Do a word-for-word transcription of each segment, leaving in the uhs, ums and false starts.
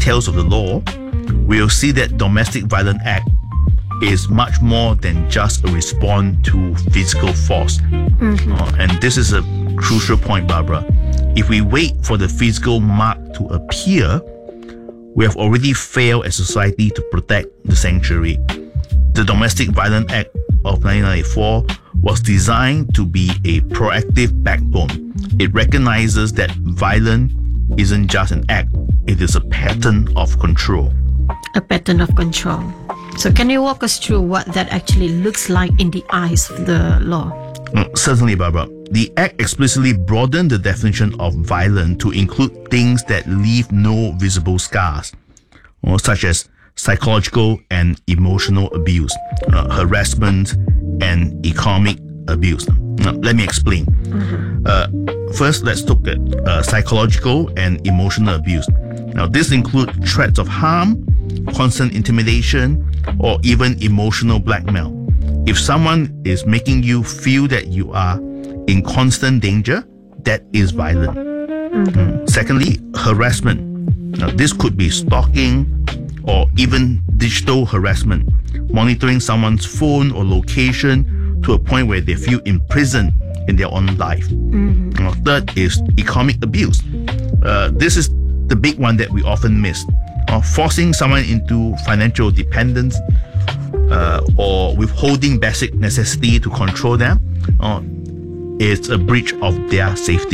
details of the law, we'll see that domestic violence act is much more than just a response to physical force. Mm-hmm. Uh, and this is a crucial point, Barbara. If we wait for the physical mark to appear, we have already failed as a society to protect the sanctuary. The Domestic Violence Act of nineteen ninety-four was designed to be a proactive backbone. It recognizes that violence isn't just an act, it is a pattern of control. A pattern of control. So can you walk us through what that actually looks like in the eyes of the law? Mm, certainly, Barbara. The Act explicitly broadened the definition of violence to include things that leave no visible scars, or such as psychological and emotional abuse, uh, harassment, and economic abuse. Now, let me explain. Mm-hmm. Uh, first, let's look at uh, psychological and emotional abuse. Now, this includes threats of harm, constant intimidation, or even emotional blackmail. If someone is making you feel that you are in constant danger, that is violent. Mm-hmm. Mm. Secondly, harassment. Now, this could be stalking or even digital harassment, monitoring someone's phone or location to a point where they feel imprisoned in their own life. Mm-hmm. Now, third is economic abuse. Uh, this is the big one that we often miss. Uh, forcing someone into financial dependence uh, or withholding basic necessity to control them uh, is a breach of their safety.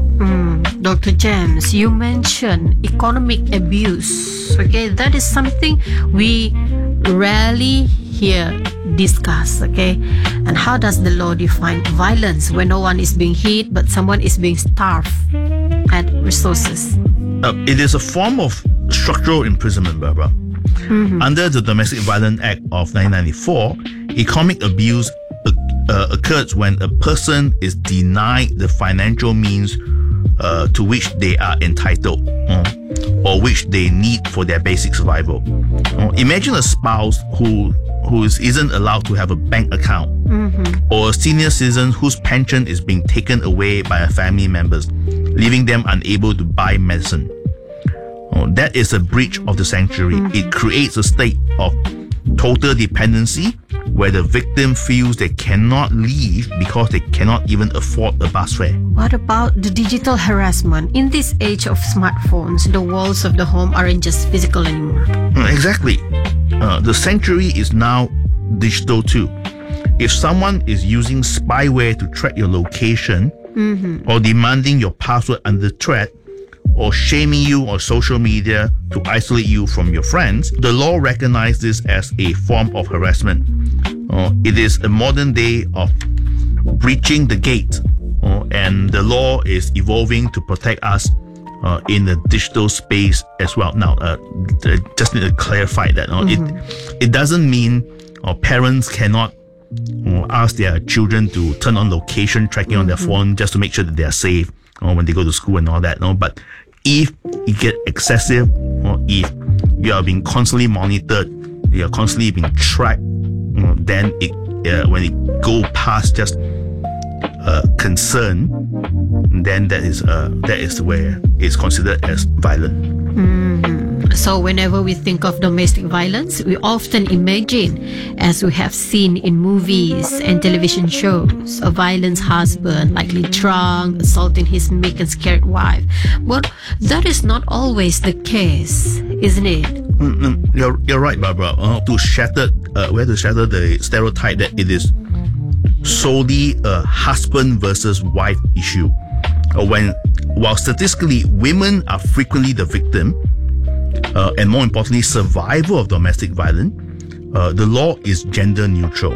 Mm, Doctor James, you mentioned economic abuse. Okay, that is something we rarely hear discussed. Okay, and how does the law define violence when no one is being hit but someone is being starved at resources? Uh, it is a form of structural imprisonment, Barbara. Mm-hmm. Under the Domestic Violence Act of nineteen ninety-four, economic abuse uh, uh, occurs when a person is denied the financial means uh, to which they are entitled uh, or which they need for their basic survival. Uh, imagine a spouse who who is, isn't allowed to have a bank account, mm-hmm. or a senior citizen whose pension is being taken away by a family members, leaving them unable to buy medicine. Uh, that is a breach of the sanctuary. Mm-hmm. It creates a state of total dependency where the victim feels they cannot leave because they cannot even afford a bus fare. What about the digital harassment? In this age of smartphones, the walls of the home aren't just physical anymore. Exactly. Uh, the sanctuary is now digital too. If someone is using spyware to track your location, mm-hmm. or demanding your password under threat, or shaming you on social media to isolate you from your friends, the law recognizes this as a form of harassment. Uh, it is a modern day of breaching the gate, uh, and the law is evolving to protect us uh, in the digital space as well. Now, uh, just need to clarify that. Uh, mm-hmm. It it doesn't mean uh, parents cannot uh, ask their children to turn on location tracking mm-hmm. on their phone just to make sure that they are safe uh, when they go to school and all that. No, but if it get excessive, or if you are being constantly monitored, you are constantly being tracked, you know, then it uh, when it go past just uh, concern, then that is uh, that is where it's considered as violent. Mm-hmm. So whenever we think of domestic violence, we often imagine, as we have seen in movies and television shows, a violent husband likely drunk, assaulting his meek and scared wife. But that is not always the case, isn't it? Mm-hmm. You're you're right, Barbara. Uh, to shatter, uh, we have to shatter the stereotype that it is solely a husband versus wife issue. Uh, when while statistically women are frequently the victim, uh, and more importantly, survivor of domestic violence, uh, the law is gender neutral.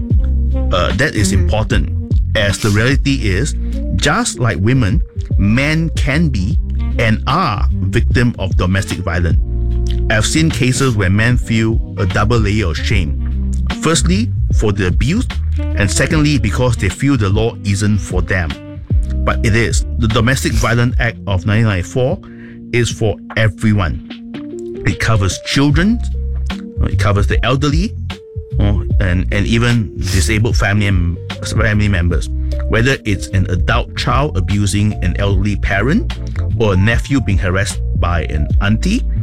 Uh, that is mm-hmm. important, as the reality is, just like women, men can be and are victim of domestic violence. I've seen cases where men feel a double layer of shame. Firstly, for the abuse, and secondly, because they feel the law isn't for them. But it is. The Domestic Violence Act of nineteen ninety-four is for everyone. It covers children, it covers the elderly, and, and even disabled family, family members. Whether it's an adult child abusing an elderly parent, or a nephew being harassed by an auntie,